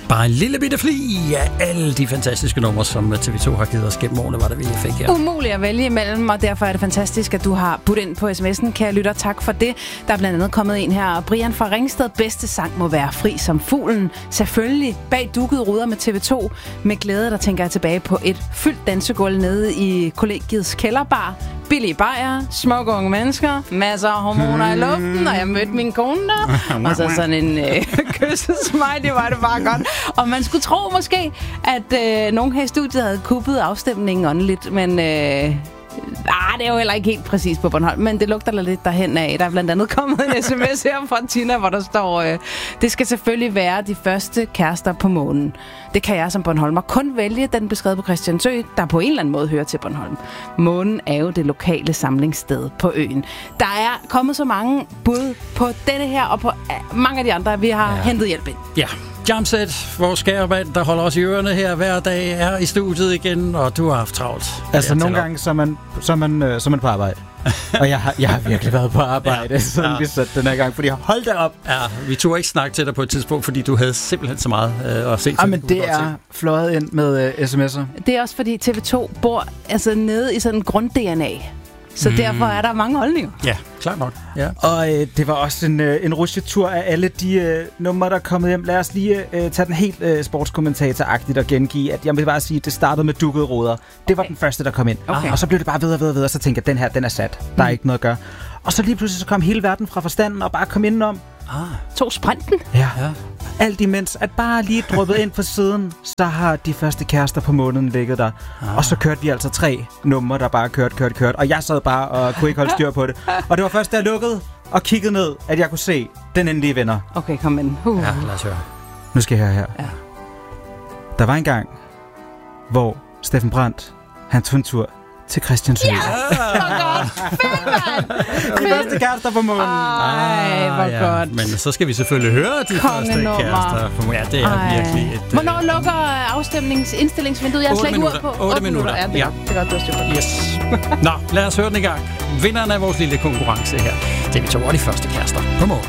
Bare en lille bitte fli af alle de fantastiske numre, som TV2 har givet os gennem årene, var det, vi fik her. Umuligt at vælge imellem, og derfor er det fantastisk, at du har budt ind på sms'en. Kære lytter, tak for det. Der er blandt andet kommet en her. Brian fra Ringsted, bedste sang må være Fri som fuglen. Selvfølgelig bag dukkede ruder med TV2. Med glæde, der tænker jeg tilbage på et fyldt dansegulv nede i kollegiets kælderbar. Billige bajer, smukke unge mennesker, masser af hormoner i luften, og jeg mødte min kone der. Og så sådan en kyssesmiley, det var det bare godt. Og man skulle tro måske, at nogen her i studiet havde kuppet afstemningen åndeligt, men det er jo heller ikke helt præcis på Bornholm, men det lugter lidt derhen af. Der er blandt andet kommet en sms her fra Tina, hvor der står, det skal selvfølgelig være de første kærester på månen. Det kan jeg som Bornholmer kun vælge, den beskrevet på Christiansø, der på en eller anden måde hører til Bornholm. Månen er jo det lokale samlingssted på øen. Der er kommet så mange bud på dette her, og på mange af de andre, vi har hentet hjælp ind. Ja. Jamset, vores kære mand, der holder os i ørerne her hver dag, er i studiet igen, og du har haft travlt. Altså nogle gange, så er man på arbejde. Og jeg har virkelig været på arbejde, siden vi satte den her gang, fordi hold da op. Ja, vi turde ikke snakke til dig på et tidspunkt, fordi du havde simpelthen så meget at se til. Men det er fløjet ind med sms'er. Det er også fordi TV2 bor altså nede i sådan en grund-DNA. Så derfor er der mange holdninger. Ja, klart nok. Ja. Og det var også en rusjetur af alle de numre, der er kommet hjem. Lad os lige tage den helt sportskommentator-agtigt og gengive, at jeg vil bare sige, at det startede med dukkede ruder. Det var den første, der kom ind. Okay. Og så blev det bare videre, så tænkte jeg, at den her, den er sat. Der er ikke noget at gøre. Og så lige pludselig så kom hele verden fra forstanden og bare kom indenom. Tog sprinten. Ja. Alt imens, at bare lige droppet ind på siden, så har de første kærester på måneden ligget der. Og så kørte vi altså 3 numre, der bare kørte. Og jeg sad bare og kunne ikke holde styr på det. Og det var først, da jeg lukkede og kiggede ned, at jeg kunne se den endelige vinder. Okay, kom ind. Ja, lad os høre. Nu skal jeg høre her. Ja. Der var en gang, hvor Steffen Brandt, han tog en tur til Christiansø. Ja, så godt. Fedt, mand. De første kærester på månen. Ej, hvor godt. Men så skal vi selvfølgelig høre de første kærester på månen. Ja, det er virkelig et... Hvornår lukker indstillingsvinduet? Jeg har slet ikke uret på. 8 minutter. Ja, det er godt, du har styr på det. Yes. Nå, lad os høre den i gang. Vinderen af vores lille konkurrence her. TV2 var de første kærester på månen.